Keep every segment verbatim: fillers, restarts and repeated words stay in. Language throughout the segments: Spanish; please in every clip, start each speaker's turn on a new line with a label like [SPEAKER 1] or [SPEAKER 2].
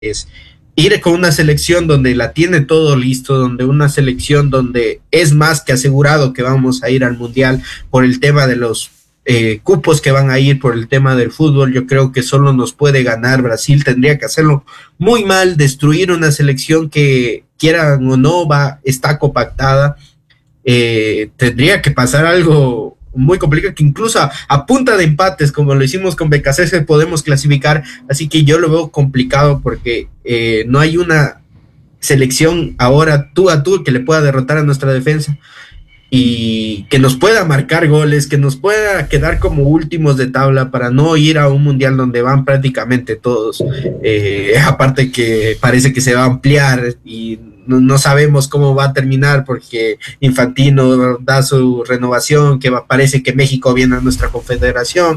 [SPEAKER 1] es ir con una selección donde la tiene todo listo, donde una selección donde es más que asegurado que vamos a ir al Mundial por el tema de los eh, cupos que van a ir, por el tema del fútbol. Yo creo que solo nos puede ganar Brasil, tendría que hacerlo muy mal, destruir una selección que quieran o no va, está compactada, eh, tendría que pasar algo muy complicado, que incluso a, a punta de empates, como lo hicimos con B K C, podemos clasificar, así que yo lo veo complicado porque eh, no hay una selección ahora tú a tú que le pueda derrotar a nuestra defensa y que nos pueda marcar goles, que nos pueda quedar como últimos de tabla para no ir a un mundial donde van prácticamente todos, eh, aparte que parece que se va a ampliar y No, no sabemos cómo va a terminar porque Infantino da su renovación, que va, parece que México viene a nuestra confederación.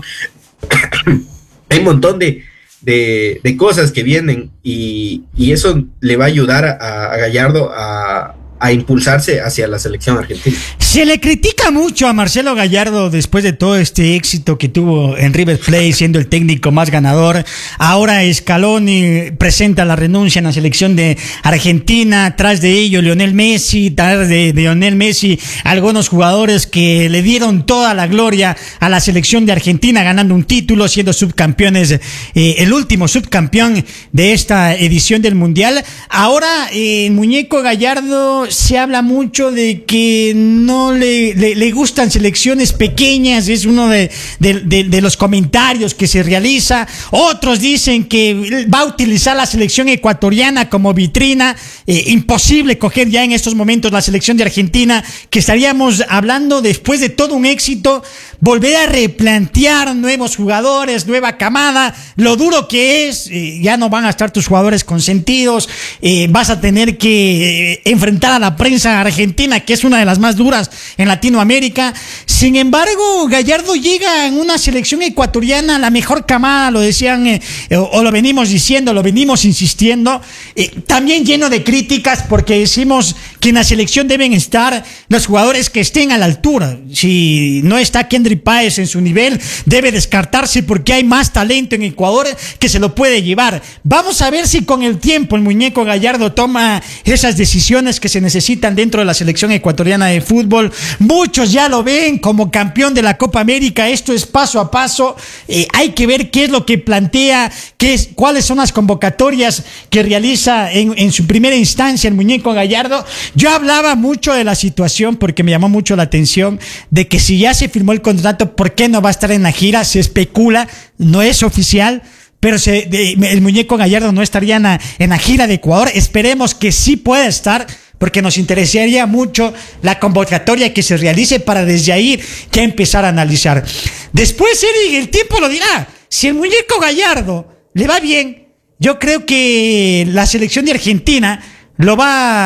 [SPEAKER 1] Hay un montón de, de, de cosas que vienen y, y eso le va a ayudar a, a Gallardo a, a impulsarse hacia la selección argentina.
[SPEAKER 2] Se le critica mucho a Marcelo Gallardo después de todo este éxito que tuvo en River Plate, siendo el técnico más ganador. Ahora Scaloni presenta la renuncia en la selección de Argentina, tras de ello Lionel Messi, tras de, de Lionel Messi algunos jugadores que le dieron toda la gloria a la selección de Argentina, ganando un título, siendo subcampeones, eh, el último subcampeón de esta edición del Mundial. Ahora eh, Muñeco Gallardo se habla mucho de que no le, le, le gustan selecciones pequeñas, es uno de, de, de, de los comentarios que se realiza. Otros dicen que va a utilizar la selección ecuatoriana como vitrina. Eh, imposible coger ya en estos momentos la selección de Argentina, que estaríamos hablando, después de todo un éxito, volver a replantear nuevos jugadores, nueva camada, lo duro que es. Eh, ya no van a estar tus jugadores consentidos, eh, vas a tener que eh, enfrentar a la prensa argentina, que es una de las más duras en Latinoamérica. Sin embargo, Gallardo llega en una selección ecuatoriana, la mejor camada, lo decían, eh, o, o lo venimos diciendo, lo venimos insistiendo, eh, también lleno de críticas, porque decimos que en la selección deben estar los jugadores que estén a la altura. Si no está Kendry Páez en su nivel, debe descartarse, porque hay más talento en Ecuador que se lo puede llevar. Vamos a ver si con el tiempo el Muñeco Gallardo toma esas decisiones que se necesitan dentro de la selección ecuatoriana de fútbol. Muchos ya lo ven como campeón de la Copa América. Esto es paso a paso. Eh, hay que ver qué es lo que plantea, qué es, cuáles son las convocatorias que realiza en, en su primera instancia el Muñeco Gallardo. Yo hablaba mucho de la situación porque me llamó mucho la atención de que si ya se firmó el contrato, ¿por qué no va a estar en la gira? Se especula, no es oficial, pero se, de, el Muñeco Gallardo no estaría en la, en la gira de Ecuador. Esperemos que sí pueda estar, porque nos interesaría mucho la convocatoria que se realice para desde ahí ya empezar a analizar. Después, Eric, el tiempo lo dirá. Si el Muñeco Gallardo le va bien, yo creo que la selección de Argentina lo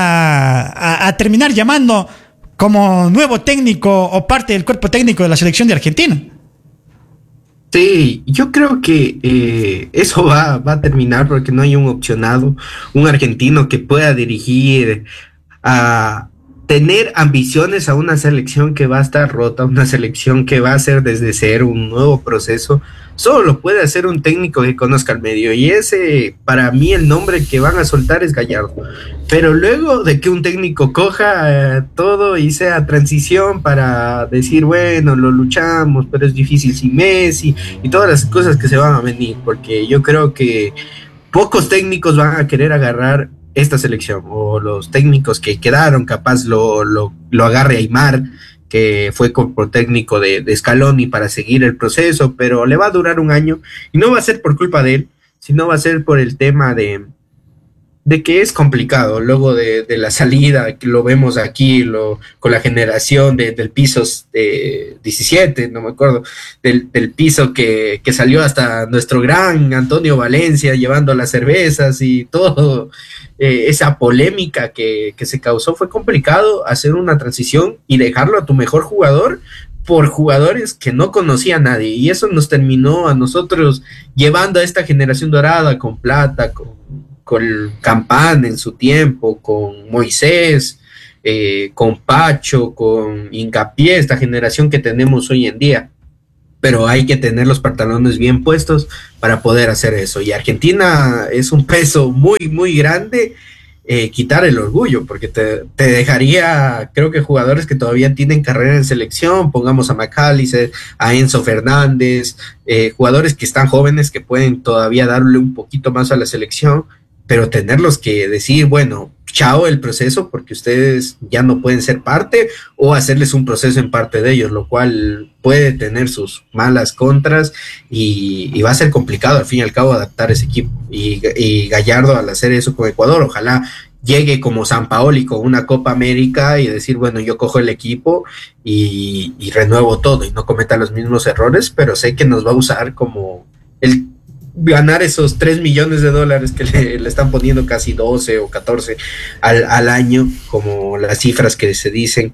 [SPEAKER 2] va a, a terminar llamando como nuevo técnico o parte del cuerpo técnico de la selección de Argentina.
[SPEAKER 1] Sí, yo creo que eh, eso va, va a terminar porque no hay un opcionado, un argentino que pueda dirigir, a tener ambiciones a una selección que va a estar rota, una selección que va a hacer desde cero un nuevo proceso. Solo lo puede hacer un técnico que conozca el medio, y ese, para mí, el nombre que van a soltar es Gallardo. Pero luego de que un técnico coja eh, todo y sea transición para decir, bueno, lo luchamos, pero es difícil sin Messi, y todas las cosas que se van a venir, porque yo creo que pocos técnicos van a querer agarrar esta selección, o los técnicos que quedaron, capaz lo, lo, lo agarre Aimar, que fue como técnico de, de Scaloni para seguir el proceso, pero le va a durar un año, y no va a ser por culpa de él, sino va a ser por el tema de, de que es complicado, luego de, de la salida, que lo vemos aquí, lo, con la generación de, del piso de diecisiete, no me acuerdo, del, del piso que, que salió hasta nuestro gran Antonio Valencia, llevando las cervezas y todo. Eh, esa polémica que, que se causó, fue complicado hacer una transición y dejarlo a tu mejor jugador por jugadores que no conocía a nadie, y eso nos terminó a nosotros llevando a esta generación dorada con Plata, con, con Campana en su tiempo, con Moisés, eh, con Pacho, con Hincapié, esta generación que tenemos hoy en día. pero hay que tener los pantalones bien puestos para poder hacer eso. Y Argentina es un peso muy, muy grande, eh, quitar el orgullo, porque te, te dejaría, creo que jugadores que todavía tienen carrera en selección, pongamos a McAllister, a Enzo Fernández, eh, jugadores que están jóvenes, que pueden todavía darle un poquito más a la selección, pero tenerlos que decir, bueno, chao el proceso, porque ustedes ya no pueden ser parte, o hacerles un proceso en parte de ellos, lo cual puede tener sus malas contras, y, y va a ser complicado al fin y al cabo adaptar ese equipo, y, y Gallardo al hacer eso con Ecuador, ojalá llegue como Sampaoli con una Copa América y decir, bueno, yo cojo el equipo y, y renuevo todo, y no cometa los mismos errores, pero sé que nos va a usar como el ganar esos tres millones de dólares que le, le están poniendo, casi doce o catorce al, al año, como las cifras que se dicen,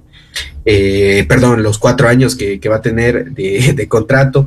[SPEAKER 1] eh, perdón, los cuatro años que, que va a tener de, de contrato,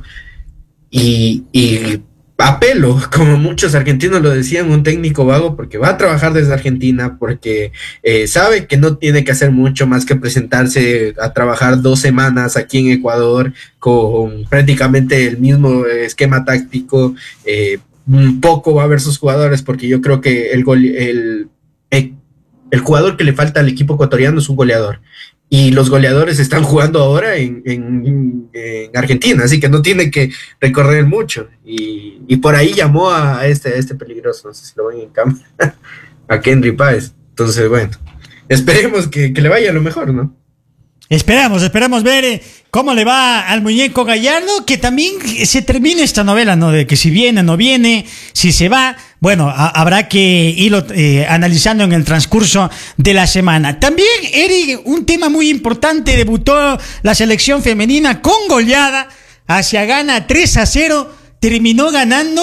[SPEAKER 1] y, y apelo, como muchos argentinos lo decían, un técnico vago, porque va a trabajar desde Argentina, porque eh, sabe que no tiene que hacer mucho más que presentarse a trabajar dos semanas aquí en Ecuador con prácticamente el mismo esquema táctico, eh, un poco va a ver sus jugadores, porque yo creo que el, gole, el, el, el jugador que le falta al equipo ecuatoriano es un goleador, y los goleadores están jugando ahora en, en, en Argentina, así que no tiene que recorrer mucho, y, y por ahí llamó a este, a este peligroso, no sé si lo ven en cámara, a Kendry Páez. Entonces, bueno, esperemos que, que le vaya a lo mejor, ¿no?
[SPEAKER 2] Esperamos, esperamos ver eh, cómo le va al muñeco Gallardo, que también se termine esta novela, ¿no? De que si viene, no viene, si se va, bueno, a, habrá que irlo eh, analizando en el transcurso de la semana. También, Eric, un tema muy importante, debutó la selección femenina con goleada hacia Ghana tres a cero, terminó ganando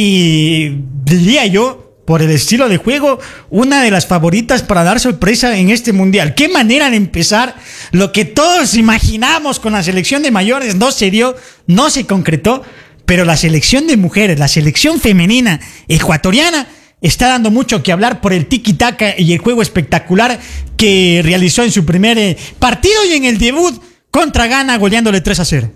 [SPEAKER 2] y diría yo, por el estilo de juego, una de las favoritas para dar sorpresa en este mundial. Qué manera de empezar. Lo que todos imaginamos con la selección de mayores no se dio, no se concretó, pero la selección de mujeres, la selección femenina ecuatoriana, está dando mucho que hablar por el tiki-taka y el juego espectacular que realizó en su primer partido y en el debut contra Ghana, goleándole tres a cero.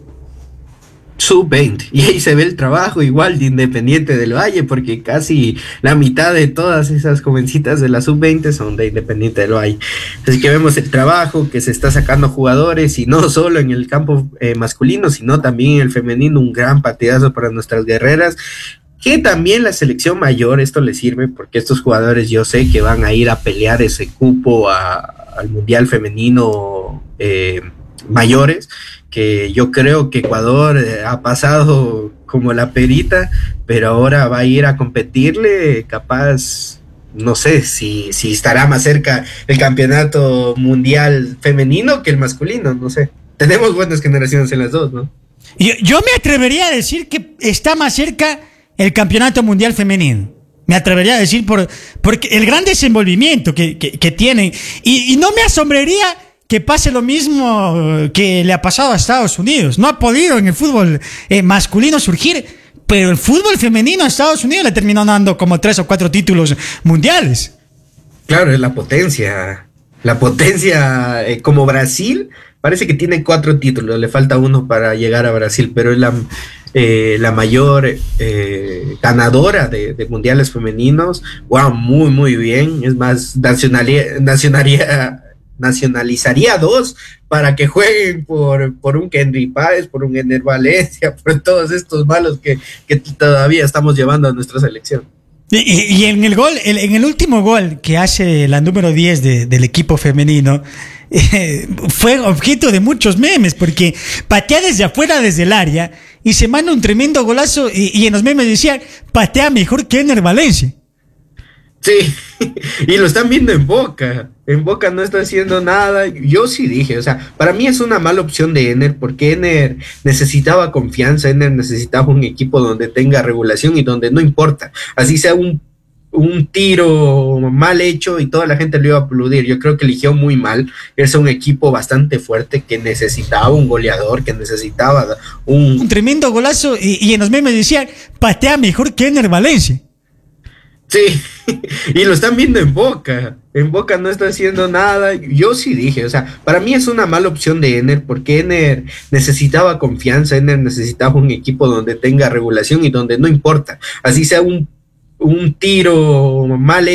[SPEAKER 1] sub veinte, y ahí se ve el trabajo igual de Independiente del Valle, porque casi la mitad de todas esas jovencitas de la sub veinte son de Independiente del Valle, así que vemos el trabajo que se está sacando jugadores, y no solo en el campo eh, masculino, sino también en el femenino, un gran partidazo para nuestras guerreras, que también la selección mayor esto les sirve, porque estos jugadores yo sé que van a ir a pelear ese cupo a, al Mundial Femenino eh, mayores, que yo creo que Ecuador eh, ha pasado como la perita, pero ahora va a ir a competirle, capaz, no sé si, si estará más cerca el campeonato mundial femenino que el masculino, no sé. Tenemos buenas generaciones en las dos, ¿no?
[SPEAKER 2] Yo, yo me atrevería a decir que está más cerca el campeonato mundial femenino. Me atrevería a decir por, por el gran desenvolvimiento que, que, que tienen. Y, y no me asombraría que pase lo mismo que le ha pasado a Estados Unidos. No ha podido en el fútbol eh, masculino surgir, pero el fútbol femenino a Estados Unidos le terminó dando como tres o cuatro títulos mundiales.
[SPEAKER 1] Claro, es la potencia. La potencia, eh, como Brasil, parece que tiene cuatro títulos, le falta uno para llegar a Brasil, pero es la, eh, la mayor eh, ganadora de, de mundiales femeninos. Wow, muy, muy bien. Es más, nacionalía, nacionalía nacionalizaría dos para que jueguen por, por un Kendry Páez, por un Ener Valencia, por todos estos malos que, que todavía estamos llevando a nuestra selección.
[SPEAKER 2] Y, y, y en el gol, el, en el último gol que hace la número diez de, del equipo femenino, eh, fue objeto de muchos memes, porque patea desde afuera, desde el área, y se manda un tremendo golazo, y, y en los memes decían, patea mejor que Ener Valencia.
[SPEAKER 1] Sí, y lo están viendo en Boca. En Boca no está haciendo nada. Yo sí dije, o sea, para mí es una mala opción de Ener, porque Ener necesitaba confianza, Ener necesitaba un equipo donde tenga regulación y donde no importa, así sea un, un tiro mal hecho y toda la gente lo iba a aplaudir. Yo creo que eligió muy mal. Es un equipo bastante fuerte que necesitaba un goleador, que necesitaba un...
[SPEAKER 2] Un tremendo golazo, y, y en los memes decían, patea mejor que Ener Valencia.
[SPEAKER 1] Sí, y lo están viendo en Boca. En Boca no está haciendo nada. Yo sí dije, o sea, para mí es una mala opción de Ener, porque Ener necesitaba confianza, Ener necesitaba un equipo donde tenga regulación y donde no importa, así sea un, un tiro mal